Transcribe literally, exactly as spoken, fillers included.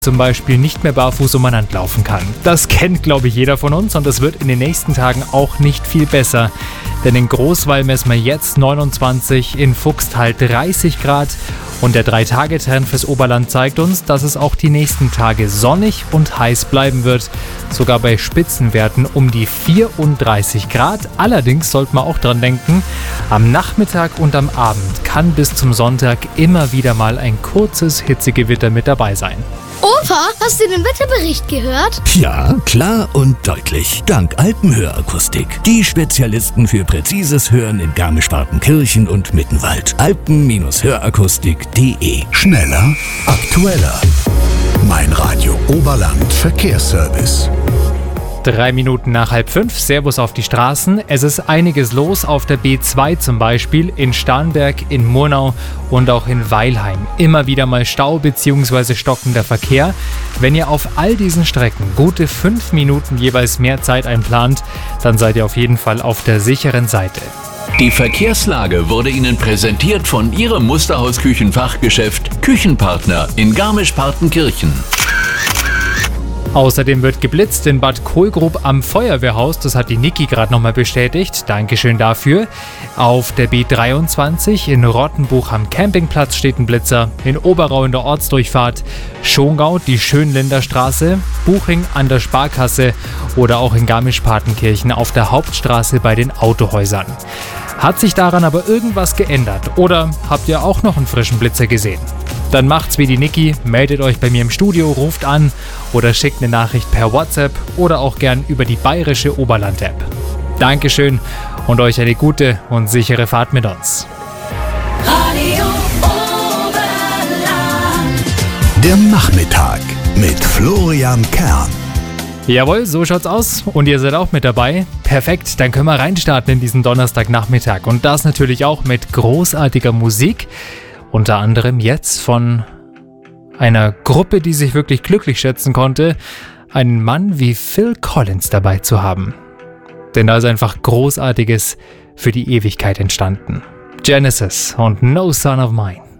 zum Beispiel nicht mehr barfuß umeinander laufen kann. Das kennt, glaube ich, jeder von uns und es wird in den nächsten Tagen auch nicht viel besser. Denn in Großwall messen wir jetzt neunundzwanzig, in Fuchstal dreißig Grad und der drei Tage Trend fürs Oberland zeigt uns, dass es auch die nächsten Tage sonnig und heiß bleiben wird. Sogar bei Spitzenwerten um die vierunddreißig Grad. Allerdings sollte man auch dran denken, am Nachmittag und am Abend kann bis zum Sonntag immer wieder mal ein kurzes Hitzegewitter mit dabei sein. Opa, hast du den Wetterbericht gehört? Ja, klar und deutlich. Dank Alpenhörakustik. Die Spezialisten für präzises Hören in Garmisch-Partenkirchen und Mittenwald. alpen Hörakustik punkt de. Schneller, aktueller. Mein Radio Oberland Verkehrsservice. Drei Minuten nach halb fünf, Servus auf die Straßen. Es ist einiges los auf der B zwei zum Beispiel, in Starnberg, in Murnau und auch in Weilheim. Immer wieder mal Stau bzw. stockender Verkehr. Wenn ihr auf all diesen Strecken gute fünf Minuten jeweils mehr Zeit einplant, dann seid ihr auf jeden Fall auf der sicheren Seite. Die Verkehrslage wurde Ihnen präsentiert von Ihrem Musterhaus-Küchenfachgeschäft Küchenpartner in Garmisch-Partenkirchen. Außerdem wird geblitzt in Bad Kohlgrub am Feuerwehrhaus. Das hat die Niki gerade nochmal bestätigt. Dankeschön dafür. Auf der B dreiundzwanzig in Rottenbuch am Campingplatz steht ein Blitzer. In Oberau in der Ortsdurchfahrt. Schongau die Schönländer Straße. Buching an der Sparkasse. Oder auch in Garmisch-Partenkirchen auf der Hauptstraße bei den Autohäusern. Hat sich daran aber irgendwas geändert? Oder habt ihr auch noch einen frischen Blitzer gesehen? Dann macht's wie die Niki, meldet euch bei mir im Studio, ruft an oder schickt eine Nachricht per WhatsApp oder auch gern über die bayerische Oberland-App. Dankeschön und euch eine gute und sichere Fahrt mit uns. Radio Oberland. Der Nachmittag mit Florian Kern. Jawohl, so schaut's aus und ihr seid auch mit dabei. Perfekt, dann können wir reinstarten in diesen Donnerstagnachmittag und das natürlich auch mit großartiger Musik. Unter anderem jetzt von einer Gruppe, die sich wirklich glücklich schätzen konnte, einen Mann wie Phil Collins dabei zu haben. Denn da ist einfach Großartiges für die Ewigkeit entstanden. Genesis und No Son of Mine.